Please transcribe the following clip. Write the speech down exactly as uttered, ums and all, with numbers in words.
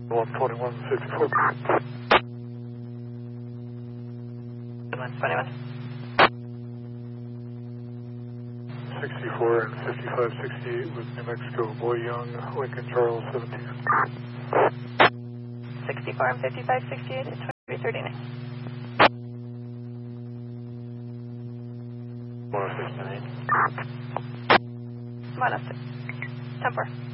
one twenty-one fifty-four. one twenty-one. sixty-four and fifty-five sixty-eight with New Mexico, Boy Young, Lincoln Charles seventeen. sixty-four and fifty-five sixty-eight is twenty-three thirty-nine. one oh six nine. one oh six. ten four.